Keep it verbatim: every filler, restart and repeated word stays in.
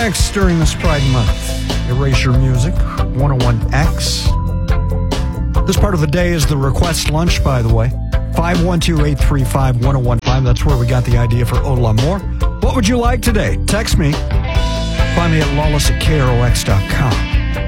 next during this Pride Month. Erasure Music, one oh one X. This part of the day is the request lunch, by the way. five one two, eight three five, one oh one five. That's where we got the idea for Au L'Amour. What would you like today? Text me. Find me at lawless at K R O X dot com.